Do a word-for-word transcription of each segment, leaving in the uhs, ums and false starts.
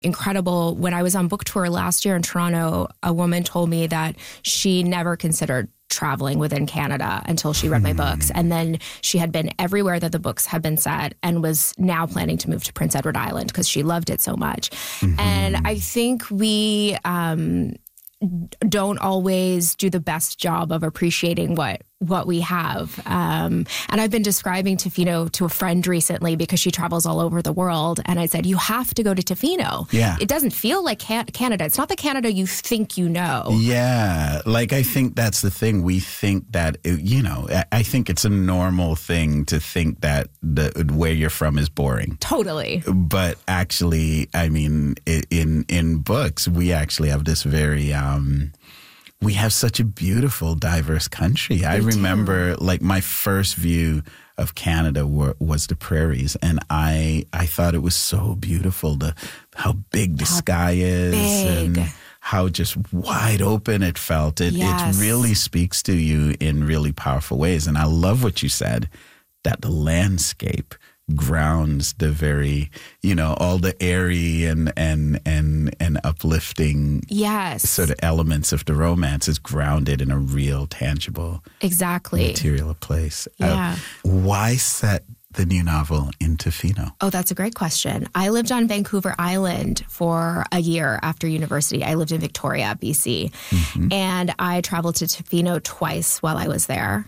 incredible. When I was on book tour last year in Toronto, a woman told me that she never considered traveling within Canada until she read my books. And then she had been everywhere that the books had been set and was now planning to move to Prince Edward Island because she loved it so much. Mm-hmm. And I think we um, don't always do the best job of appreciating what what we have. Um, and I've been describing Tofino to a friend recently because she travels all over the world. And I said, you have to go to Tofino. Yeah. It doesn't feel like can- Canada. It's not the Canada you think you know. Yeah. Like, I think that's the thing. We think that, you know, I think it's a normal thing to think that the where you're from is boring. Totally. But actually, I mean, in, in books, we actually have this very... Um, We have such a beautiful, diverse country. We I remember, do. like, my first view of Canada were, was the prairies, and I I thought it was so beautiful, the how big the how sky is, big. and how just wide open it felt. It, yes. it really speaks to you in really powerful ways, and I love what you said, that the landscape grounds the very, you know, all the airy and and and and uplifting yes. sort of elements of the romance is grounded in a real, tangible, exactly material place. Yeah. Uh, why set the new novel in Tofino? Oh, that's a great question. I lived on Vancouver Island for a year after university. I lived in Victoria, B C, mm-hmm. and I traveled to Tofino twice while I was there.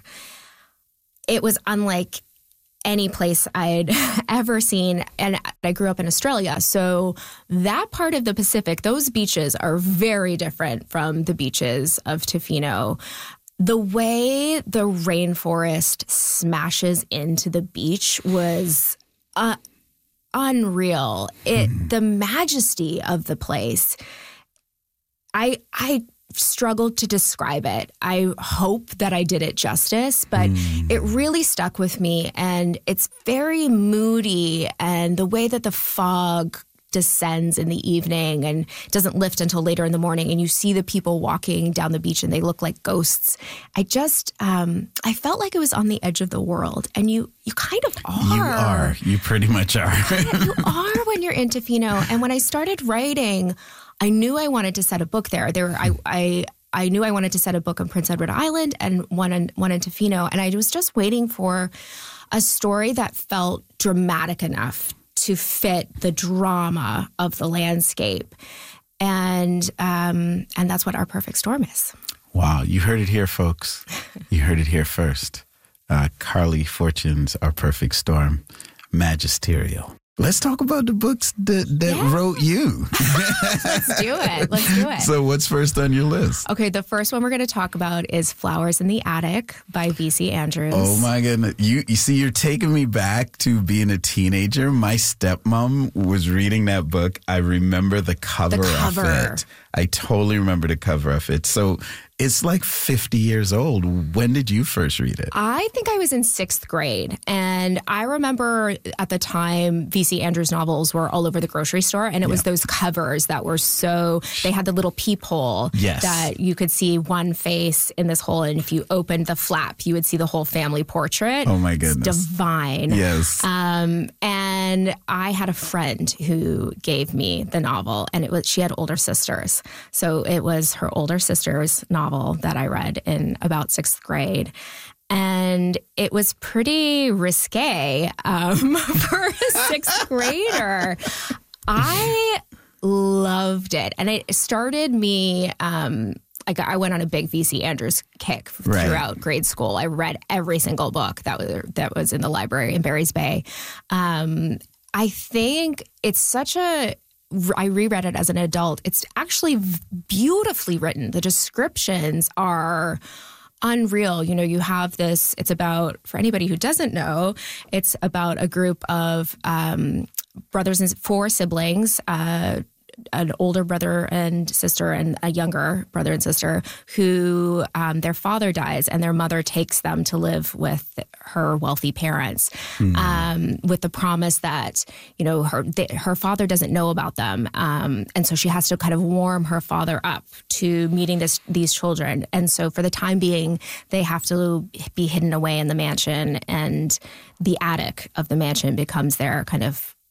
It was unlike any place I'd ever seen. And I grew up in Australia. So that part of the Pacific, those beaches are very different from the beaches of Tofino. The way the rainforest smashes into the beach was uh, unreal. It, mm. The majesty of the place, I, I, struggled to describe it. I hope that I did it justice, but mm. it really stuck with me. And it's very moody, and the way that the fog descends in the evening and doesn't lift until later in the morning, and you see the people walking down the beach and they look like ghosts. I just, um, I felt like it was on the edge of the world, and you, you kind of are. You are. You pretty much are. You are when you're in Tofino. And when I started writing, I knew I wanted to set a book there. There, I, I, I knew I wanted to set a book on Prince Edward Island and one in, one in Tofino, and I was just waiting for a story that felt dramatic enough to fit the drama of the landscape, and um, and that's what Our Perfect Storm is. Wow, you heard it here, folks. You heard it here first. Uh, Carly Fortune's Our Perfect Storm, magisterial. Let's talk about the books that, that yeah. wrote you. Let's do it. Let's do it. So what's first on your list? Okay, the first one we're going to talk about is Flowers in the Attic by V C Andrews. Oh, my goodness. You, you see, you're taking me back to being a teenager. My stepmom was reading that book. I remember the cover, the cover. of it. I totally remember the cover of it. So it's like fifty years old. When did you first read it? I think I was in sixth grade. And I remember at the time, V C Andrews novels were all over the grocery store. And it was yeah. those covers that were so, they had the little peephole yes. that you could see one face in this hole. And if you opened the flap, you would see the whole family portrait. Oh, my goodness. It's divine. Yes. Um, and I had a friend who gave me the novel. And it was she had older sisters. So it was her older sister's novel that I read in about sixth grade. And it was pretty risque um, for a sixth grader. I loved it. And it started me, um, I, got, I went on a big V C Andrews kick right. throughout grade school. I read every single book that was, that was in the library in Barry's Bay. Um, I think it's such a... I reread it as an adult. It's actually beautifully written. The descriptions are unreal. You know, you have this, it's about, for anybody who doesn't know, it's about a group of um, brothers and four siblings, uh, an older brother and sister and a younger brother and sister who um, their father dies and their mother takes them to live with her wealthy parents mm. um, with the promise that, you know, her th- her father doesn't know about them. Um, and so she has to kind of warm her father up to meeting this, these children. And so for the time being, they have to be hidden away in the mansion, and the attic of the mansion becomes their kind of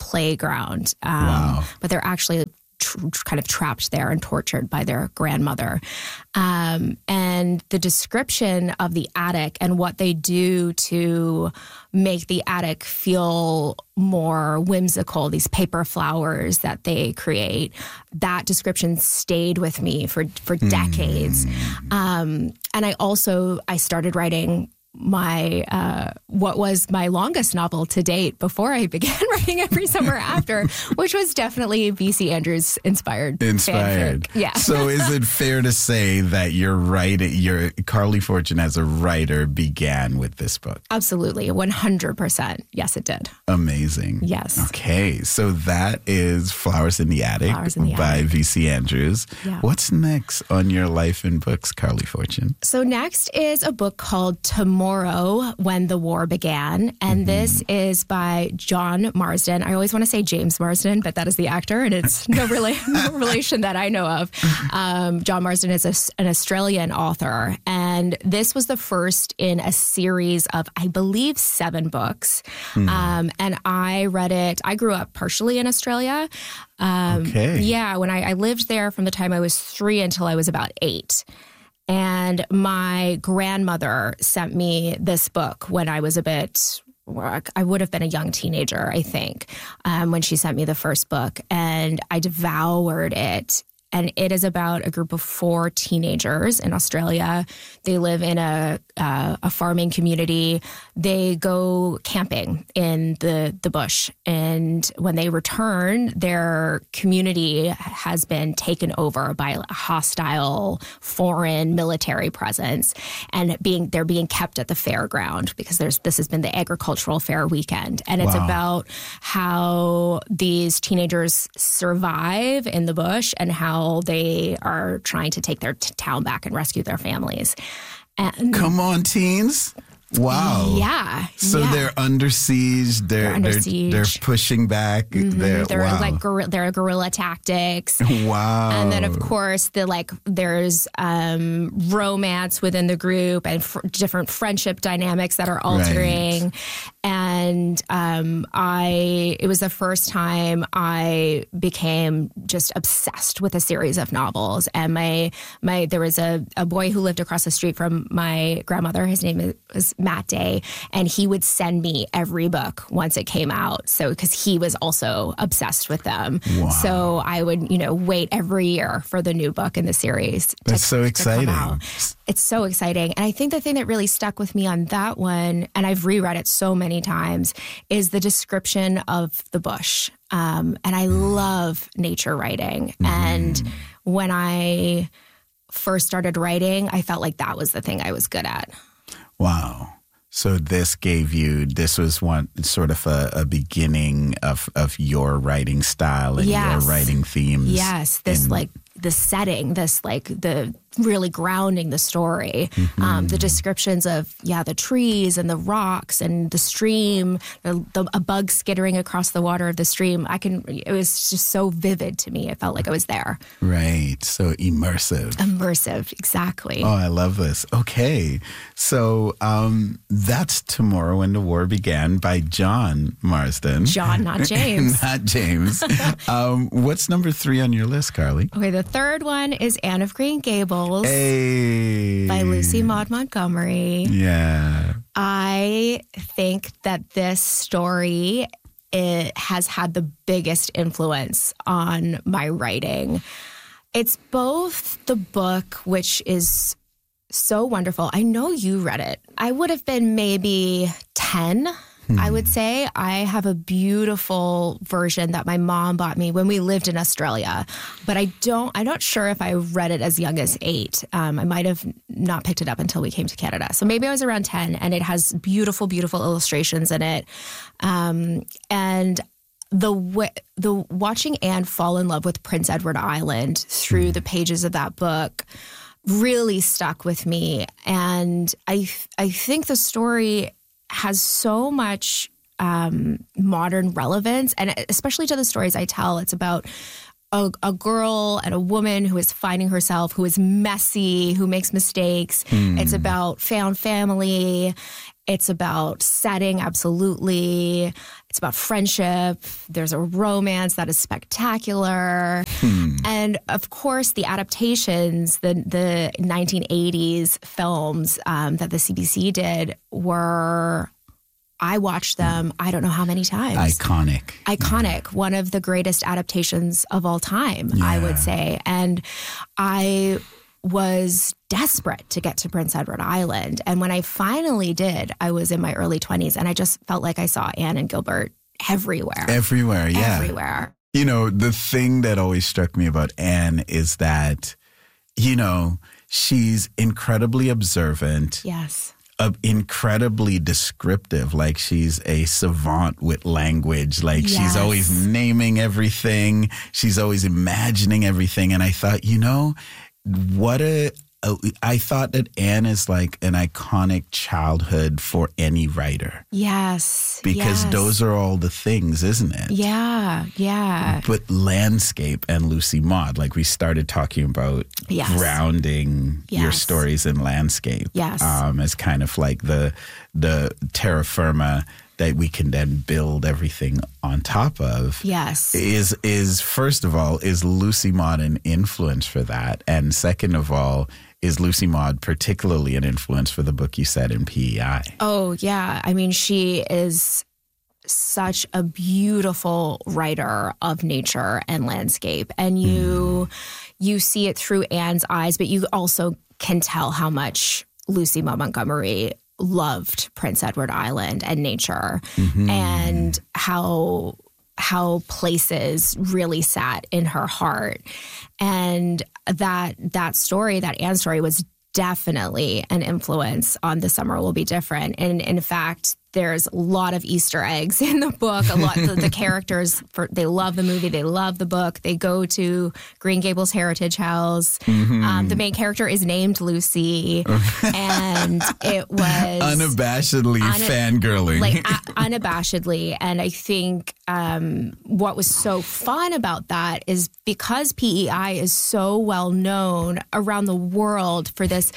playground. Um, wow. But they're actually tr- kind of trapped there and tortured by their grandmother. Um, and the description of the attic and what they do to make the attic feel more whimsical, these paper flowers that they create, that description stayed with me for, for decades. Mm. Um, and I also, I started writing my uh, what was my longest novel to date before I began writing Every Summer After, which was definitely V C Andrews inspired. Inspired, fanfic. Yeah. So, is it fair to say that your writing, your Carly Fortune as a writer, began with this book? Absolutely, one hundred percent. Yes, it did. Amazing. Yes. Okay, so that is Flowers in the Attic Flowers in the by Attic. V C Andrews. Yeah. What's next on your life and books, Carly Fortune? So next is a book called Tomorrow, When the War Began. And mm-hmm. this is by John Marsden. I always want to say James Marsden, but that is the actor, and it's no, rela- no relation that I know of. Um, John Marsden is a, an Australian author, and this was the first in a series of, I believe, seven books. Mm. Um, and I read it, I grew up partially in Australia. Um, okay. Yeah, when I, I lived there from the time I was three until I was about eight. And my grandmother sent me this book when I was a bit, I would have been a young teenager, I think, um, when she sent me the first book. And I devoured it. And it is about a group of four teenagers in Australia. They live in a uh, a farming community. They go camping in the, the bush. And when they return, their community has been taken over by a hostile foreign military presence. And being they're being kept at the fairground because there's this has been the agricultural fair weekend. And it's wow. about how these teenagers survive in the bush and how they are trying to take their t- town back and rescue their families. And come on, teens. Wow. Yeah. So yeah. they're under siege. They're they're, under they're, siege. they're pushing back. Mm-hmm. They're, they're wow. like guerrilla, they're guerrilla tactics. Wow. And then of course the like there's um, romance within the group and fr- different friendship dynamics that are altering. Right. And um, I it was the first time I became just obsessed with a series of novels. And my my there was a, a boy who lived across the street from my grandmother. His name was Matt Day, and he would send me every book once it came out. So because he was also obsessed with them. Wow. So I would, you know, wait every year for the new book in the series. That's to, so exciting. It's so exciting. And I think the thing that really stuck with me on that one, and I've reread it so many times, is the description of the bush. Um, and I mm. love nature writing. Mm. And when I first started writing, I felt like that was the thing I was good at. Wow. So this gave you, this was one sort of a, a beginning of, of your writing style and yes. your writing themes. Yes. This in, like the setting, this like the really grounding the story. Mm-hmm. Um, the descriptions of, yeah, the trees and the rocks and the stream, the, the, a bug skittering across the water of the stream. I can, it was just so vivid to me. It felt like I was there. Right. So immersive. Immersive. Exactly. Oh, I love this. Okay. So um, that's Tomorrow When the War Began by John Marsden. John, not James. Not James. um, what's number three on your list, Carly? Okay. The third one is Anne of Green Gables. Hey. By Lucy Maud Montgomery. Yeah. I think that this story it has had the biggest influence on my writing. It's both the book, which is so wonderful. I know you read it. I would have been maybe ten. Hmm. I would say. I have a beautiful version that my mom bought me when we lived in Australia, but I don't, I'm not sure if I read it as young as eight. Um, I might have not picked it up until we came to Canada. So maybe I was around ten, and it has beautiful, beautiful illustrations in it. Um, and the w- the watching Anne fall in love with Prince Edward Island through hmm. the pages of that book really stuck with me. And I, I think the story has so much um, modern relevance, and especially to the stories I tell. It's about a, a girl and a woman who is finding herself, who is messy, who makes mistakes. Mm. It's about found family. It's about setting, absolutely. It's about friendship. There's a romance that is spectacular. Hmm. And of course, the adaptations, the the nineteen eighties films um, that the C B C did were, I watched them, I don't know how many times. Iconic. Iconic. Yeah. One of the greatest adaptations of all time, yeah. I would say. And I was desperate to get to Prince Edward Island. And when I finally did, I was in my early twenties, and I just felt like I saw Anne and Gilbert everywhere. Everywhere, yeah. Everywhere. You know, the thing that always struck me about Anne is that, you know, she's incredibly observant. Yes. Uh, incredibly descriptive, like she's a savant with language. Like yes. she's always naming everything. She's always imagining everything. And I thought, you know, what a, a, I thought that Anne is like an iconic childhood for any writer. Yes. Because yes. those are all the things, isn't it? Yeah, yeah. But landscape and Lucy Maud, like we started talking about yes. grounding yes. your stories in landscape. Yes. Um, as kind of like the, the terra firma that we can then build everything on top of. Yes. Is, is first of all, is Lucy Maud an influence for that? And second of all, is Lucy Maud particularly an influence for the book you said in P E I? Oh, yeah. I mean, she is such a beautiful writer of nature and landscape. And you, mm. you see it through Anne's eyes, but you also can tell how much Lucy Maud Montgomery loved Prince Edward Island and nature, mm-hmm. and how how places really sat in her heart. And that that story, that Anne story, was definitely an influence on The Summer Will Be Different. And in fact, there's a lot of Easter eggs in the book. A lot of the, the characters, for, they love the movie, they love the book. They go to Green Gables Heritage House. Mm-hmm. Um, the main character is named Lucy, and it was unabashedly un- fangirling, like a- unabashedly. And I think um, what was so fun about that is because P E I is so well known around the world for this.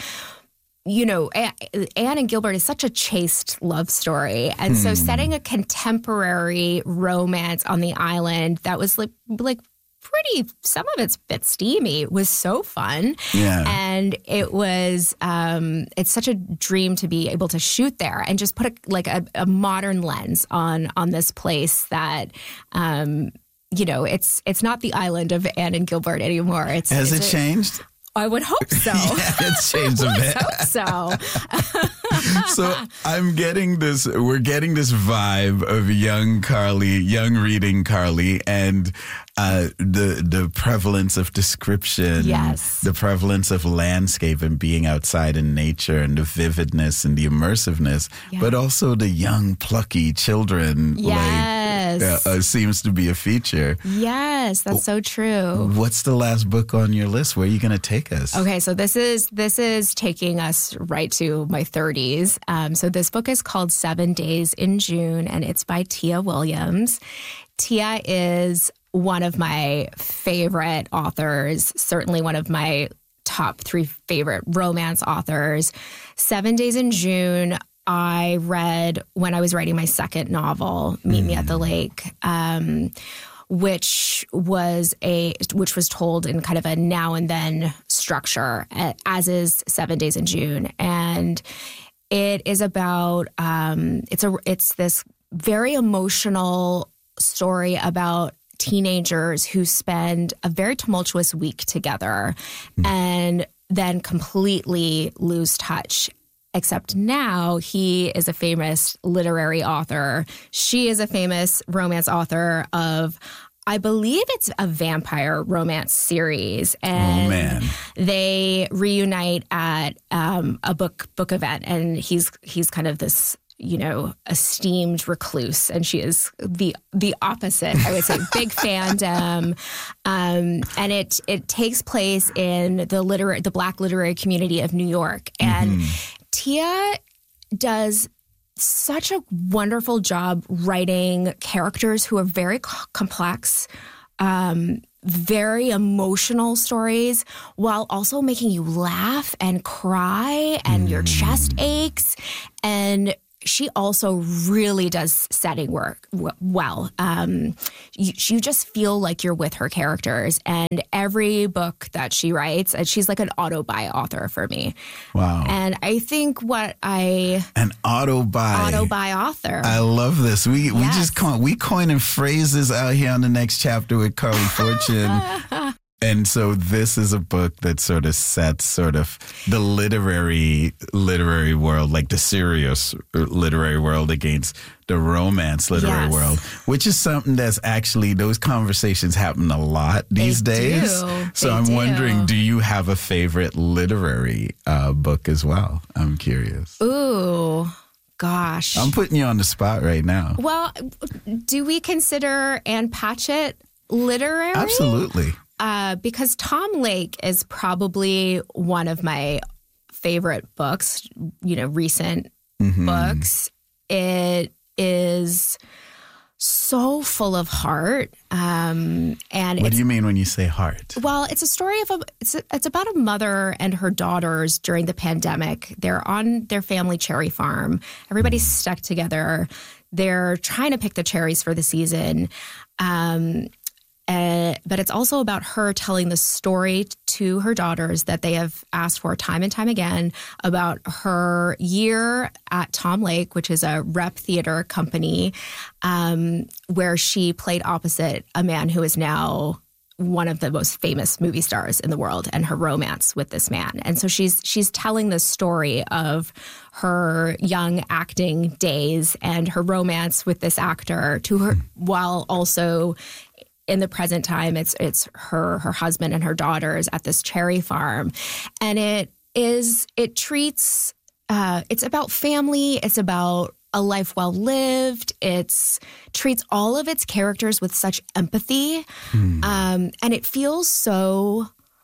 You know, Anne and Gilbert is such a chaste love story. And hmm. so setting a contemporary romance on the island that was like, like pretty, some of it's a bit steamy, was so fun. Yeah. And it was, um, it's such a dream to be able to shoot there and just put a, like a, a modern lens on, on this place that, um, you know, it's, it's not the island of Anne and Gilbert anymore. It's, Has it's it a, changed? I would hope so. Yeah, it's changed a bit. Let's hope so. So I'm getting this, we're getting this vibe of young Carly, young reading Carly, and uh, the the prevalence of description, yes. the prevalence of landscape and being outside in nature, and the vividness and the immersiveness, yeah. but also the young, plucky children. Yes. Like, uh, uh, seems to be a feature. Yes, that's so true. What's the last book on your list? Where are you going to take us? Okay, so this is this is taking us right to my thirties. Um, so this book is called Seven Days in June, and it's by Tia Williams. Tia is one of my favorite authors, certainly one of my top three favorite romance authors. Seven Days in June, I read when I was writing my second novel, Meet mm. Me at the Lake, um, which was a which was told in kind of a now and then structure, as is Seven Days in June, and it is about um, it's a it's this very emotional story about teenagers who spend a very tumultuous week together mm. and then completely lose touch. Except now he is a famous literary author. She is a famous romance author of, I believe it's a vampire romance series. And oh, man. They reunite at um, a book book event, and he's he's kind of this, you know, esteemed recluse, and she is the the opposite, I would say. Big fandom, um, and it it takes place in the literary the Black literary community of New York, and mm-hmm. Tia does such a wonderful job writing characters who are very co- complex, um, very emotional stories, while also making you laugh and cry, and mm. your chest aches, and she also really does setting work w- well. Um, you, you just feel like you're with her characters, and every book that she writes, and she's like an auto-buy author for me. Wow. And I think what I... An auto-buy. Auto-buy author. I love this. We Yes. we just coin, we coining phrases out here on the next chapter with Carly Fortune. And so this is a book that sort of sets sort of the literary literary world, like the serious literary world against the romance literary Yes. world, which is something that's actually, those conversations happen a lot these They days. do. So They I'm do. wondering, do you have a favorite literary uh, book as well? I'm curious. Ooh, gosh. I'm putting you on the spot right now. Well, do we consider Anne Patchett literary? Absolutely. Uh, because Tom Lake is probably one of my favorite books, you know, recent Mm-hmm. books. It is so full of heart. Um, and What it's, do you mean when you say heart? well, it's a story of a, it's, a, it's about a mother and her daughters during the pandemic. They're on their family cherry farm. Everybody's stuck together. They're trying to pick the cherries for the season. Um, Uh, but it's also about her telling the story to her daughters that they have asked for time and time again about her year at Tom Lake, which is a rep theater company, um, where she played opposite a man who is now one of the most famous movie stars in the world, and her romance with this man. And so she's she's telling the story of her young acting days and her romance with this actor to her, while also in the present time, it's it's her her husband and her daughters at this cherry farm, and it is it treats uh, it's about family. It's about a life well lived. It's treats all of its characters with such empathy, Hmm. um, and it feels so.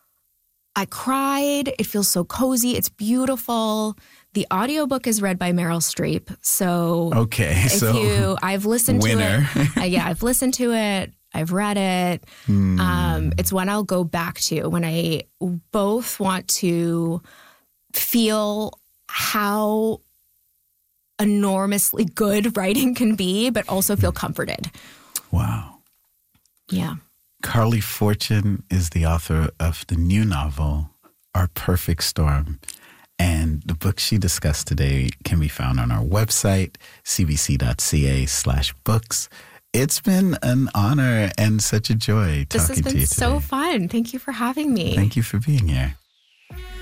I cried. It feels so cozy. It's beautiful. The audiobook is read by Meryl Streep. So Okay, if so you, I've listened winner. to it. Uh, yeah, I've listened to it. I've read it. Hmm. Um, it's one I'll go back to when I both want to feel how enormously good writing can be, but also feel comforted. Wow. Yeah. Carly Fortune is the author of the new novel, Our Perfect Storm. And the book she discussed today can be found on our website, cbc.ca slash books. It's been an honor and such a joy This talking has to been you so today. fun. Thank you for having me. Thank you for being here.